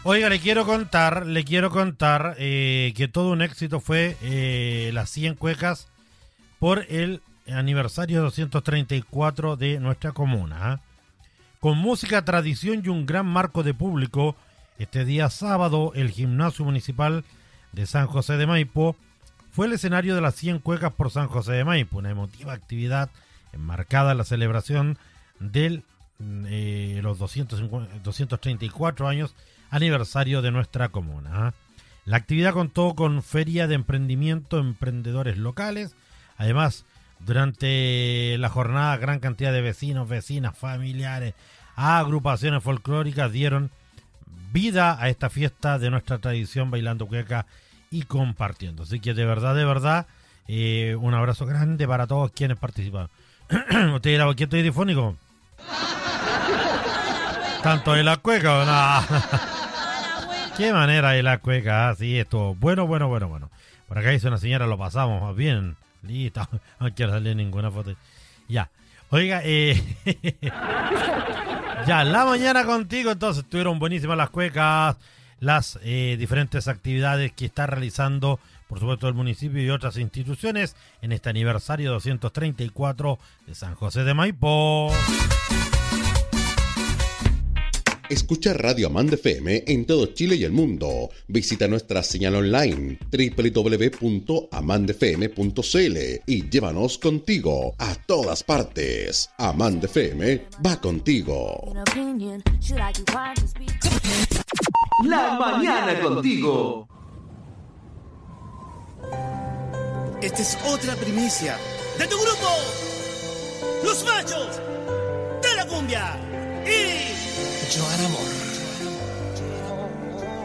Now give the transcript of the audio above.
Oiga, le quiero contar que todo un éxito fue las 100 cuecas por el aniversario 234 de nuestra comuna. Con música, tradición y un gran marco de público, este día sábado el Gimnasio Municipal de San José de Maipo fue el escenario de las 100 cuecas por San José de Maipo, una emotiva actividad enmarcada en la celebración de los 234 años aniversario de nuestra comuna. La actividad contó con feria de emprendimiento, emprendedores locales. Además, durante la jornada, gran cantidad de vecinos, vecinas, familiares, agrupaciones folclóricas dieron vida a esta fiesta de nuestra tradición bailando cueca y compartiendo. Así que de verdad, un abrazo grande para todos quienes participaron. ¿Usted dirá, ¿por qué estoy difónico? ¿Tanto de la cueca o nada? Qué manera de la cueca, sí, esto. Bueno. Por acá dice una señora, lo pasamos más bien. Listo, no quiero salir ninguna foto. Ya, oiga, ya, la mañana contigo, entonces estuvieron buenísimas las cuecas, las diferentes actividades que está realizando, por supuesto, el municipio y otras instituciones en este aniversario 234 de San José de Maipo. Escucha Radio Amand FM en todo Chile y el mundo. Visita nuestra señal online www.amandfm.cl y llévanos contigo a todas partes. Amand FM va contigo. La mañana contigo. Esta es otra primicia de tu grupo, Los Machos de la Cumbia y Joan Amor.